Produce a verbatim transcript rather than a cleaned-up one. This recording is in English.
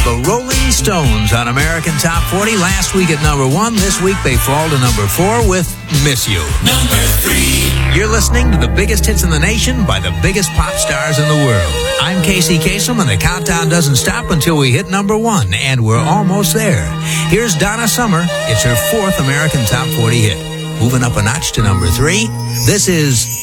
The Rolling Stones on American Top forty. Last week at number one. This week they fall to number four with Miss You. Number three. You're listening to the biggest hits in the nation by the biggest pop stars in the world. I'm Casey Kasem, and the countdown doesn't stop until we hit number one, and we're almost there. Here's Donna Summer. It's her fourth American Top forty hit. Moving up a notch to number three. This is